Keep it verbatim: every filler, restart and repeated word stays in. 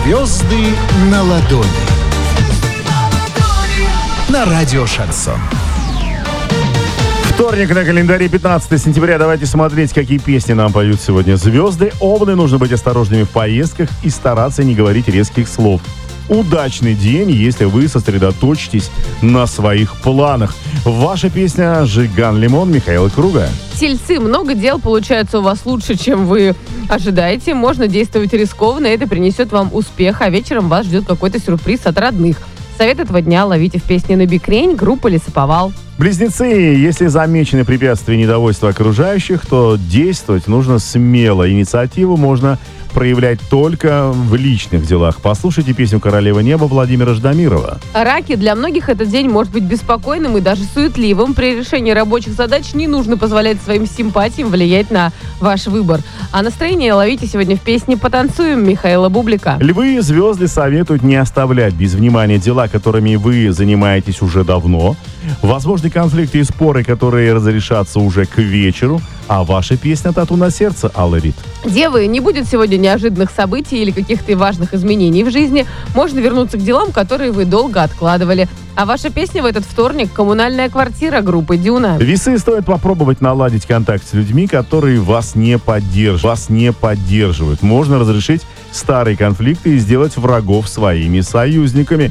Звезды на ладони. На радио Шансон. Вторник на календаре, пятнадцатое сентября. Давайте смотреть, какие песни нам поют сегодня звезды. Овны, нужно быть осторожными в поездках и стараться не говорить резких слов. Удачный день, если вы сосредоточитесь на своих планах. Ваша песня «Жиган Лимон» Михаила Круга. Тельцы, много дел получается у вас лучше, чем вы ожидаете. Можно действовать рискованно, это принесет вам успех, а вечером вас ждет какой-то сюрприз от родных. Совет этого дня ловите в песне «На бикрень» группа «Лесоповал». Близнецы, если замечены препятствия и недовольство окружающих, то действовать нужно смело. Инициативу можно проявлять только в личных делах. Послушайте песню «Королева неба» Владимира Ждамирова. Раки, для многих этот день может быть беспокойным и даже суетливым. При решении рабочих задач не нужно позволять своим симпатиям влиять на ваш выбор. А настроение ловите сегодня в песне «Потанцуем» Михаила Бублика. Львы, звезды советуют не оставлять без внимания дела, которыми вы занимаетесь уже давно. Возможны конфликты и споры, которые разрешатся уже к вечеру. А ваша песня «Тату на сердце» Алла Рид. Девы, не будет сегодня неожиданных событий или каких-то важных изменений в жизни. Можно вернуться к делам, которые вы долго откладывали. А ваша песня в этот вторник «Коммунальная квартира» группы «Дюна». Весы, стоит попробовать наладить контакт с людьми, которые вас не поддерживают. Вас не поддерживают. Можно разрешить старые конфликты и сделать врагов своими союзниками.